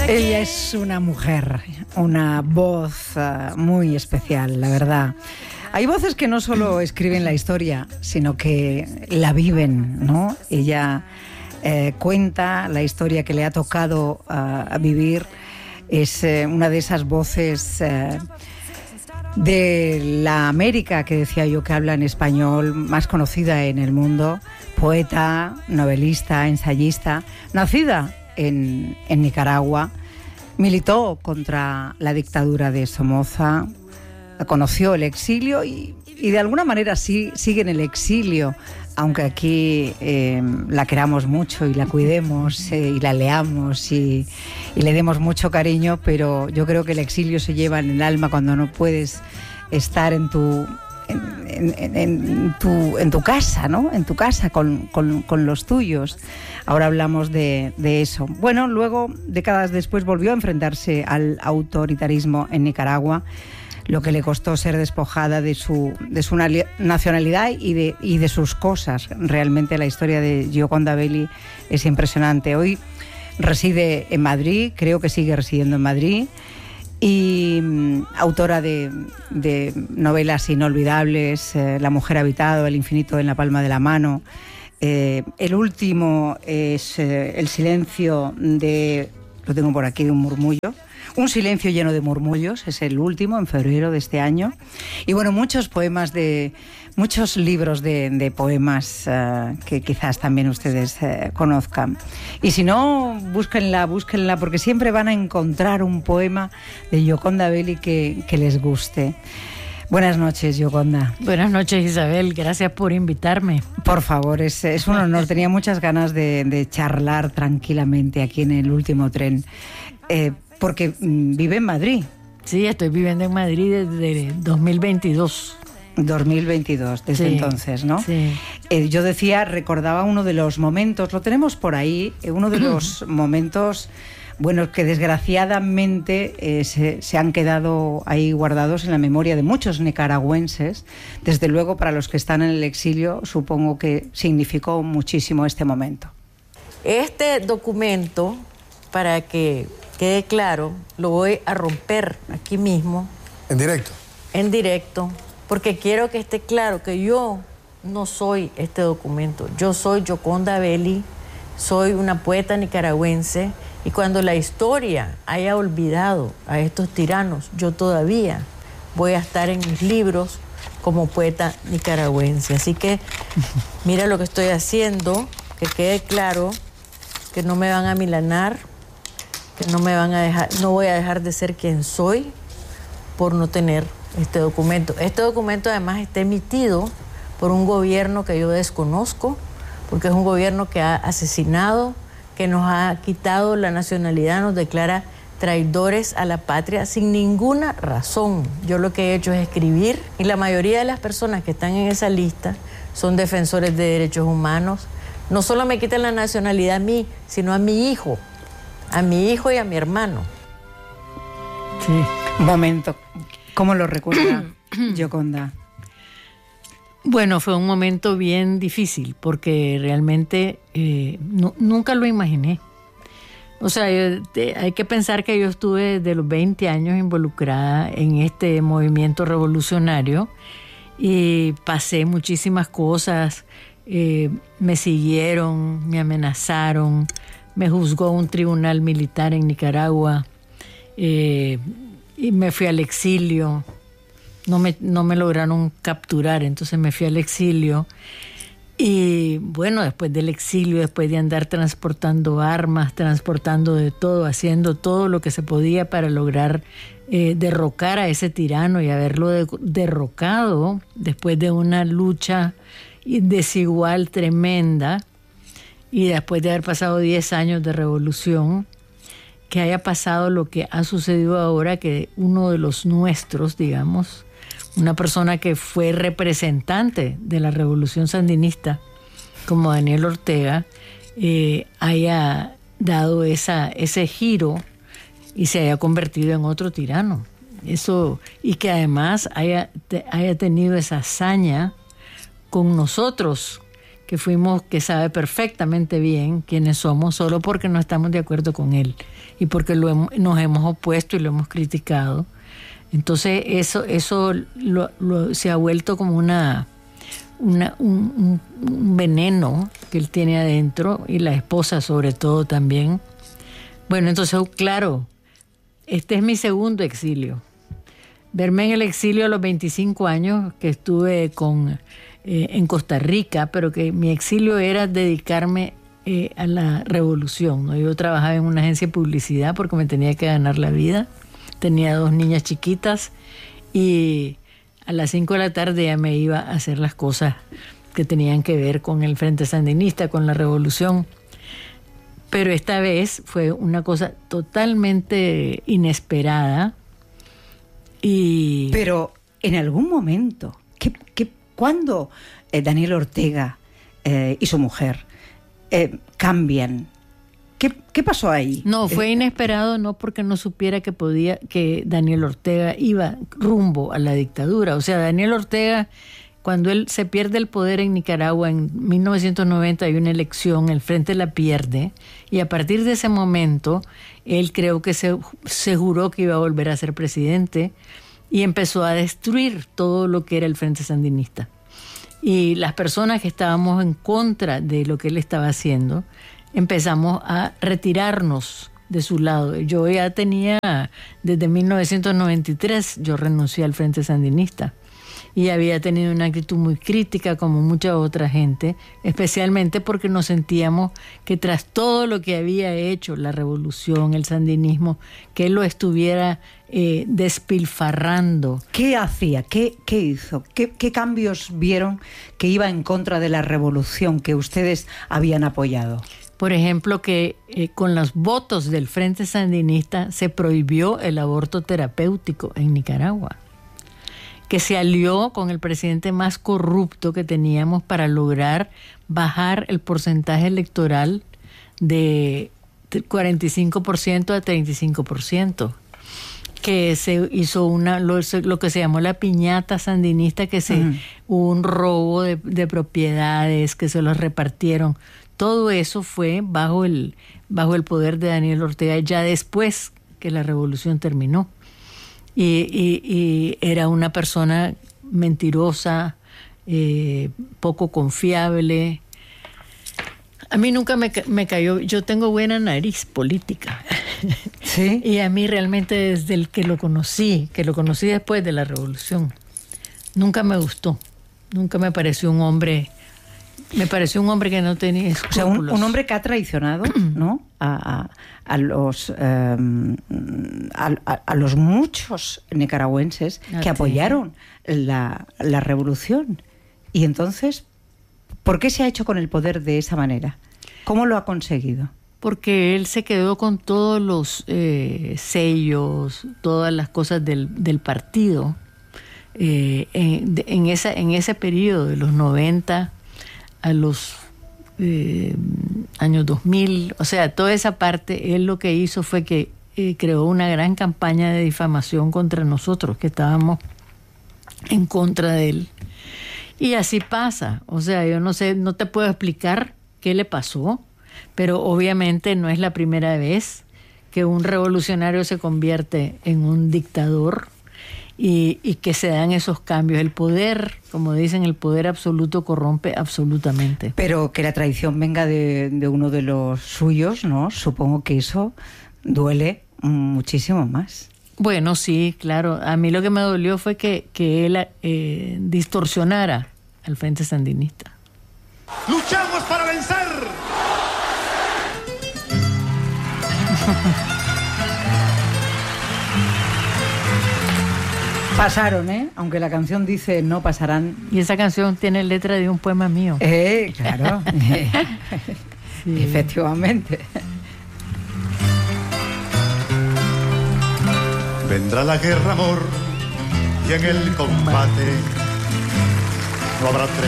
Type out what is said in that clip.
Ella es una mujer, una voz muy especial, la verdad. Hay voces que no solo escriben la historia, sino que la viven, ¿no? Ella cuenta la historia que le ha tocado vivir. Es una de esas voces de la América, que decía yo, que habla en español, más conocida en el mundo. Poeta, novelista, ensayista, nacida en Nicaragua, militó contra la dictadura de Somoza, conoció el exilio y de alguna manera sí sigue en el exilio, aunque aquí la queramos mucho y la cuidemos y la leamos y le demos mucho cariño, pero yo creo que el exilio se lleva en el alma cuando no puedes estar en tu casa, ¿no? En tu casa con los tuyos. Ahora hablamos de eso. Bueno, luego, décadas después, volvió a enfrentarse al autoritarismo en Nicaragua, lo que le costó ser despojada de su nacionalidad y de sus cosas. Realmente la historia de Gioconda Belli es impresionante. Hoy reside en Madrid, creo que sigue residiendo en Madrid, y autora de novelas inolvidables, La mujer habitado, El infinito en la palma de la mano. El último es El silencio de... Lo tengo por aquí, de un murmullo. Un silencio lleno de murmullos, es el último, en febrero de este año. Y bueno, muchos libros de poemas que quizás también ustedes conozcan. Y si no, búsquenla, porque siempre van a encontrar un poema de Gioconda Belli que les guste. Buenas noches, Gioconda. Buenas noches, Isabel. Gracias por invitarme. Por favor, es un honor. Tenía muchas ganas de charlar tranquilamente aquí en el último tren. Porque vive en Madrid. Sí, estoy viviendo en Madrid desde 2022. 2022, desde entonces, ¿no? Sí. Yo recordaba uno de los momentos, lo tenemos por ahí, uno de los momentos, bueno, que desgraciadamente se han quedado ahí guardados en la memoria de muchos nicaragüenses. Desde luego, para los que están en el exilio, supongo que significó muchísimo este momento. Este documento, para que quede claro, lo voy a romper aquí mismo. ¿En directo? En directo, porque quiero que esté claro que yo no soy este documento. Yo soy Gioconda Belli, soy una poeta nicaragüense, y cuando la historia haya olvidado a estos tiranos, yo todavía voy a estar en mis libros como poeta nicaragüense. Así que mira lo que estoy haciendo, que quede claro que no me van a milanar, que no voy a dejar de ser quien soy por no tener este documento. Este documento además está emitido por un gobierno que yo desconozco, porque es un gobierno que ha asesinado, que nos ha quitado la nacionalidad, nos declara traidores a la patria sin ninguna razón. Yo lo que he hecho es escribir, y la mayoría de las personas que están en esa lista son defensores de derechos humanos. No solo me quitan la nacionalidad a mí, sino a mi hijo y a mi hermano. Sí. Un momento, ¿cómo lo recuerda Gioconda? Bueno, fue un momento bien difícil porque realmente nunca lo imaginé. O sea, hay que pensar que yo estuve desde los 20 años involucrada en este movimiento revolucionario y pasé muchísimas cosas. Me siguieron, me amenazaron, me juzgó un tribunal militar en Nicaragua, y me fui al exilio. No me lograron capturar, entonces me fui al exilio. Y bueno, después del exilio, después de andar transportando armas, transportando de todo, haciendo todo lo que se podía para lograr derrocar a ese tirano y haberlo derrocado después de una lucha desigual tremenda, y después de haber pasado 10 años de revolución, que haya pasado lo que ha sucedido ahora, que uno de los nuestros, digamos, una persona que fue representante de la revolución sandinista, como Daniel Ortega, haya dado ese giro y se haya convertido en otro tirano. Eso, y que además haya tenido esa hazaña con nosotros, que sabe perfectamente bien quiénes somos, solo porque no estamos de acuerdo con él y porque nos hemos opuesto y lo hemos criticado. Entonces eso se ha vuelto como un veneno que él tiene adentro, y la esposa sobre todo también. Bueno, entonces, claro, este es mi segundo exilio. Verme en el exilio a los 25 años, que estuve en Costa Rica, pero que mi exilio era dedicarme a la revolución, ¿no? Yo trabajaba en una agencia de publicidad porque me tenía que ganar la vida. Tenía 2 niñas chiquitas y a las 5 de la tarde ya me iba a hacer las cosas que tenían que ver con el Frente Sandinista, con la revolución. Pero esta vez fue una cosa totalmente inesperada. Pero en algún momento, ¿cuándo Daniel Ortega y su mujer cambian? ¿Qué pasó ahí? No, fue inesperado, no porque no supiera que Daniel Ortega iba rumbo a la dictadura. O sea, Daniel Ortega, cuando él se pierde el poder en Nicaragua en 1990, hay una elección, el Frente la pierde, y a partir de ese momento, él creo que se juró que iba a volver a ser presidente y empezó a destruir todo lo que era el Frente Sandinista. Y las personas que estábamos en contra de lo que él estaba haciendo, empezamos a retirarnos de su lado. Yo ya tenía, desde 1993, yo renuncié al Frente Sandinista y había tenido una actitud muy crítica como mucha otra gente, especialmente porque nos sentíamos que tras todo lo que había hecho la revolución, el sandinismo, que él lo estuviera despilfarrando. ¿Qué hacía? ¿Qué hizo? ¿Qué cambios vieron que iba en contra de la revolución que ustedes habían apoyado? Por ejemplo, que con los votos del Frente Sandinista se prohibió el aborto terapéutico en Nicaragua, que se alió con el presidente más corrupto que teníamos para lograr bajar el porcentaje electoral de 45% a 35%, que se hizo lo que se llamó la piñata sandinista, que hubo un robo de propiedades, que se los repartieron. Todo eso fue bajo el poder de Daniel Ortega, ya después que la revolución terminó. Y era una persona mentirosa, poco confiable. A mí nunca me cayó. Yo tengo buena nariz política. ¿Sí? Y a mí realmente desde el que lo conocí después de la revolución, nunca me gustó. Nunca me pareció un hombre... Me pareció un hombre que no tenía escrúpulos. O sea, un hombre que ha traicionado, ¿no? a los muchos nicaragüenses que apoyaron la revolución. Y entonces, ¿por qué se ha hecho con el poder de esa manera? ¿Cómo lo ha conseguido? Porque él se quedó con todos los sellos, todas las cosas del partido. En ese periodo de los 90 a los años 2000, o sea, toda esa parte, él lo que hizo fue que creó una gran campaña de difamación contra nosotros, que estábamos en contra de él. Y así pasa, o sea, yo no sé, no te puedo explicar qué le pasó, pero obviamente no es la primera vez que un revolucionario se convierte en un dictador. Y que se dan esos cambios. El poder, como dicen, el poder absoluto corrompe absolutamente. Pero que la traición venga de uno de los suyos, ¿no? Supongo que eso duele muchísimo más. Bueno, sí, claro. A mí lo que me dolió fue que él distorsionara al Frente Sandinista. ¡Luchamos para vencer! Pasaron, ¿eh? Aunque la canción dice no pasarán. Y esa canción tiene letra de un poema mío. Claro. Sí. Efectivamente. Vendrá la guerra, amor, y en el combate no habrá